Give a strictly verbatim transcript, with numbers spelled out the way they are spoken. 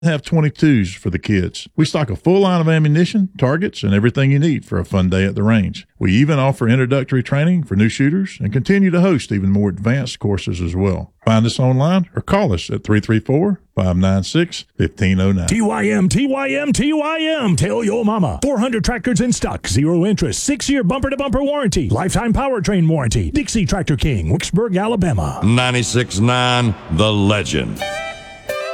Have twenty-twos for the kids. We stock a full line of ammunition, targets, and everything you need for a fun day at the range. We even offer introductory training for new shooters and continue to host even more advanced courses as well. Find us online or call us at three three four, five nine six, one five zero nine. T Y M, T Y M, T Y M. Tell your mama. four hundred tractors in stock, zero interest, six-year bumper-to-bumper warranty, lifetime powertrain warranty. Dixie Tractor King, Wicksburg, Alabama. ninety-six point nine The Legend.